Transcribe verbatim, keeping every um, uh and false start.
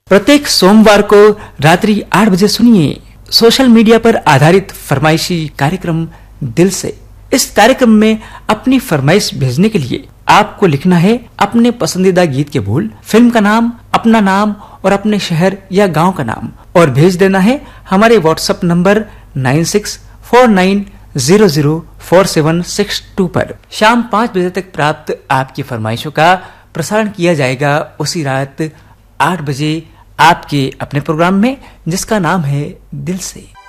प्रत्येक सोमवार को रात्रि आठ बजे सुनिए सोशल मीडिया पर आधारित फरमाइशी कार्यक्रम दिल से। इस कार्यक्रम में अपनी फरमाइश भेजने के लिए आपको लिखना है अपने पसंदीदा गीत के बोल, फिल्म का नाम, अपना नाम और अपने शहर या गांव का नाम, और भेज देना है हमारे WhatsApp number nine six four nine zero zero four seven six to पर। शाम पाँच बजे तक प्राप्त आपकी फरमाइशों का प्रसारण किया जाएगा उसी रात आठ बजे आपके अपने प्रोग्राम में, जिसका नाम है दिल से।